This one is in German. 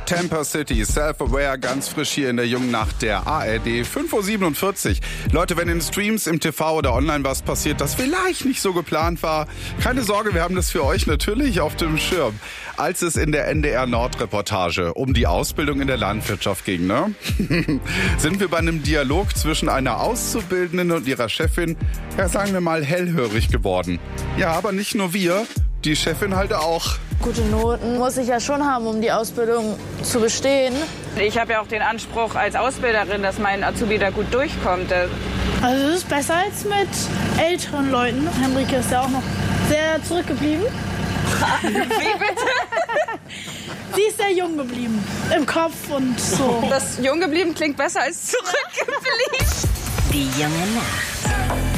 Tampa City, Self-Aware, ganz frisch hier in der jungen Nacht der ARD, 5:47 Uhr. Leute, wenn in Streams, im TV oder online was passiert, das vielleicht nicht so geplant war, keine Sorge, wir haben das für euch natürlich auf dem Schirm. Als es in der NDR-Nord-Reportage um die Ausbildung in der Landwirtschaft ging, ne? Sind wir bei einem Dialog zwischen einer Auszubildenden und ihrer Chefin, ja, sagen wir mal, hellhörig geworden. Ja, aber nicht nur wir, die Chefin halt auch. Gute Noten muss ich ja schon haben, um die Ausbildung zu bestehen. Ich habe ja auch den Anspruch als Ausbilderin, dass mein Azubi da gut durchkommt. Also es ist besser als mit älteren Leuten. Henrike ist ja auch noch sehr zurückgeblieben. Wie bitte? Sie ist sehr jung geblieben. Im Kopf und so. Das jung geblieben klingt besser als zurückgeblieben. Die junge Nacht.